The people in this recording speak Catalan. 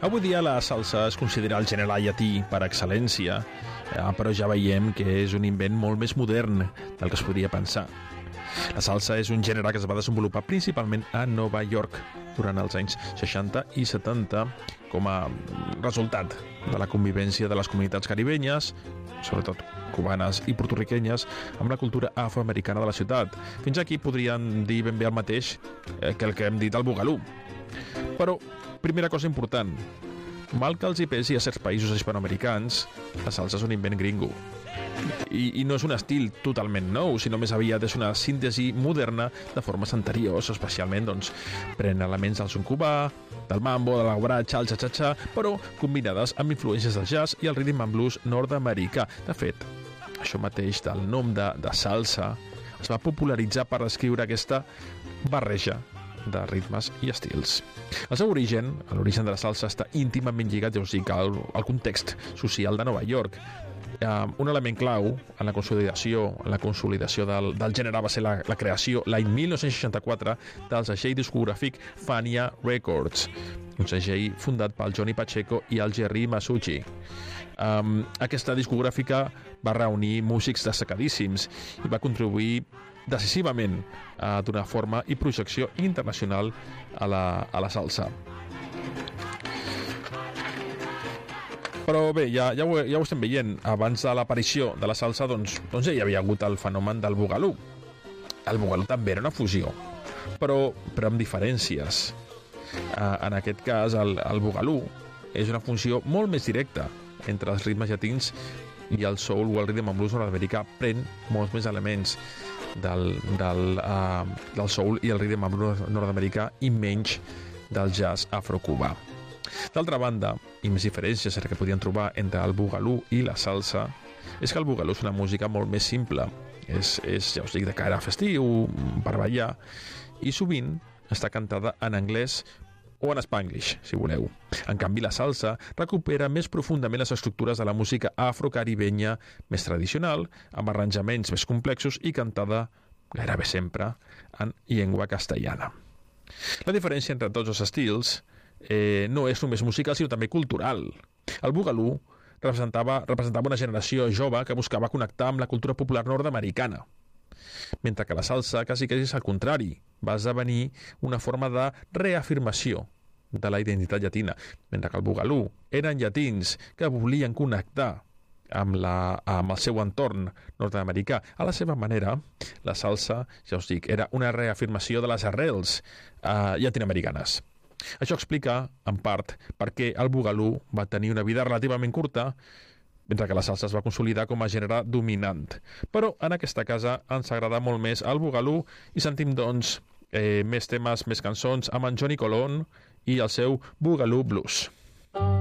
Avui dia la salsa es considera el gènere llatí per excel·lència, però ja veiem que és un invent molt més modern del que es podria pensar. La salsa és un gènere que es va desenvolupar principalment a Nova York durant els anys 60 i 70 com a resultat de la convivència de les comunitats caribenyes, sobretot cubanes i portorriquenyes, amb la cultura afroamericana de la ciutat. Fins aquí podrien dir ben bé el mateix que el que hem dit al Bugalú. Però, primera cosa important, mal que els hi pesi a certs països hispanoamericans, la salsa és un invent gringo. I no és un estil totalment nou, sinó més aviat és una síntesi moderna de formes anteriors, especialment pren elements del son cubà, del mambo, de la guaracha, el cha-cha-cha, però combinades amb influències del jazz i el rhythm and blues nord-americà. De fet, això mateix del nom de salsa es va popularitzar per descriure aquesta barreja de ritmes i estils. El seu origen, l'origen de la salsa, està íntimament lligat, ja us dic, al context social de Nova York. Un element clau en la consolidació del gènere va ser la creació l'any 1964 del segell discogràfic Fania Records, un segell fundat pel Johnny Pacheco i el Jerry Masucci. Aquesta discogràfica va reunir músics destacadíssims i va contribuir decisivament a donar forma i projecció internacional a la salsa. Però bé, ja ho estem veient. Abans de l'aparició de la salsa, doncs ja hi havia hagut el fenomen del Bugalú. El Bugalú també era una fusió, però amb diferències. En aquest cas, el Bugalú és una funció molt més directa entre els ritmes llatins i el soul o el rhythm and blues nord-americà. Pren molts més elements del soul i el rhythm and blues nord-americà i menys del jazz afrocubà. D'altra banda, i més diferències que podien trobar entre el Bugalú i la salsa, és que el Bugalú és una música molt més simple. És ja us dic, de cara festiu, per ballar, i sovint està cantada en anglès o en spanglish, si voleu. En canvi, la salsa recupera més profundament les estructures de la música afrocaribenya més tradicional, amb arranjaments més complexos i cantada gairebé sempre en llengua castellana. La diferència entre tots els estils no és només musical, sinó també cultural. El Bugalú representava una generació jove que buscava connectar amb la cultura popular nord-americana, mentre que la salsa quasi és al contrari, va esdevenir una forma de reafirmació de la identitat llatina, mentre que el Bugalú eren llatins que volien connectar amb el seu entorn nord-americà. A la seva manera, la salsa, ja us dic, era una reafirmació de les arrels llatinoamericanes. Això explica, en part, per què el Bugalú va tenir una vida relativament curta, mentre que la salsa es va consolidar com a gènere dominant. Però en aquesta casa ens agrada molt més el Bugalú i sentim, doncs, més temes, més cançons amb en Johnny Colon i el seu Bugalú Blues.